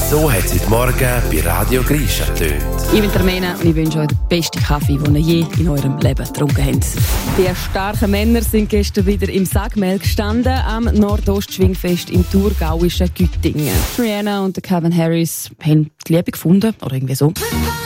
So hat es heute Morgen bei Radio Grisha getönt. Ich bin Termina und ich wünsche euch den besten Kaffee, den ihr je in eurem Leben getrunken habt. Die starken Männer sind gestern wieder im Sagmel gestanden am Nordostschwingfest im thurgauischen Güttingen. Rihanna und Calvin Harris haben die Liebe gefunden, oder irgendwie so.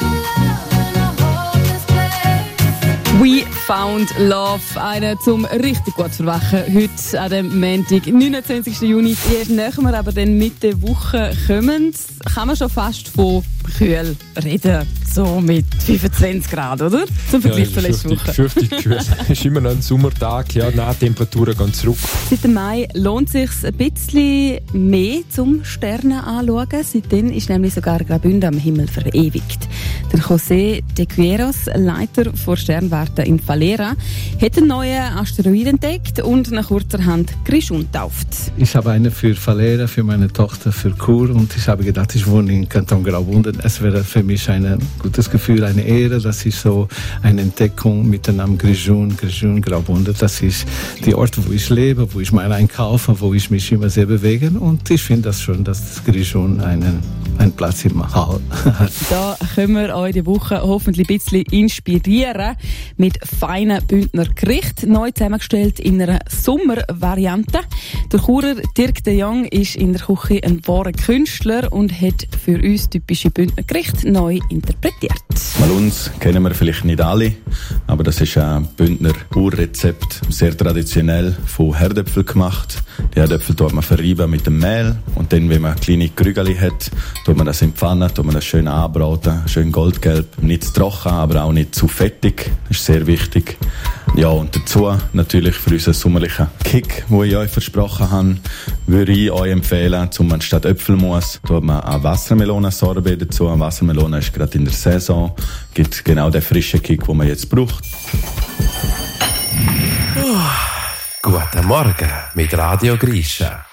We found love. Eine zum richtig gut verwachen. Heute an dem Montag, 29. Juni. Erst näher wir aber dann mit der Woche kommen, kann man schon fast von kühl reden. So mit 25 Grad, oder? Zum Vergleich zur letzten Woche. Es ist immer noch ein Sommertag. Ja, die Temperaturen gehen zurück. Seit dem Mai lohnt es sich ein bisschen mehr zum Sternen anschauen. Seitdem ist nämlich sogar Graubünden am Himmel verewigt. Der José de Queiroz, Leiter der Sternwarte in Valera, hat einen neuen Asteroid entdeckt und nach kurzerhand Grischun getauft. Ich habe eine für Valera, für meine Tochter, für Chur, und ich habe gedacht, ich wohne in Kanton Graubünden. Es wäre für mich ein gutes Gefühl, eine Ehre, dass ich so eine Entdeckung mit dem Namen Grischun Graubünden, das ist die Ort, wo ich lebe, wo ich meine einkaufe, wo ich mich immer sehr bewege, und ich finde das schon, dass Grischun einen Platz im Hall hat. Da können wir euch die Woche hoffentlich ein bisschen inspirieren mit feinen Bündner Gerichten, neu zusammengestellt in einer Sommervariante. Der Churer Dirk de Jong ist in der Küche ein wahrer Künstler und hat für uns typische Bündner Gerichte neu interpretiert. Maluns kennen wir vielleicht nicht alle, aber das ist ein Bündner Urrezept, sehr traditionell von Herdöpfel gemacht. Die Herdöpfel tut man verreiben mit dem Mehl, und dann, wenn man kleine Krügeli hat, tut man das in die Pfanne, tut man das schön anbraten, schön goldgelb, nicht zu trocken, aber auch nicht zu fettig, das ist sehr wichtig. Ja, und dazu natürlich für unseren sommerlichen Kick, den ich euch versprochen habe, würde ich euch empfehlen, zum anstatt Äpfelmus, tut man eine Wassermelonensorbet dazu. Eine Wassermelone ist gerade in der Saison, gibt genau den frischen Kick, den man jetzt braucht. Guten Morgen mit Radio Grisha.